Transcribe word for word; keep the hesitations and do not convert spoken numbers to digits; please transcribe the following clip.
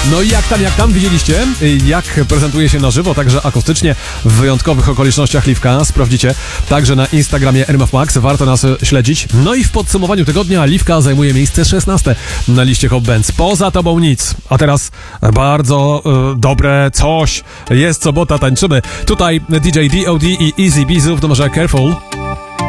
No i jak tam, jak tam, widzieliście, jak prezentuje się na żywo, także akustycznie w wyjątkowych okolicznościach Liwka. Sprawdzicie także na Instagramie R M F Max, warto nas śledzić. No i w podsumowaniu tygodnia Liwka zajmuje miejsce szesnaste na liście Hot Bands. Poza tobą nic. A teraz bardzo y, dobre coś. Jest sobota, tańczymy. Tutaj D J D O D i Easy Bizu w numerze Careful.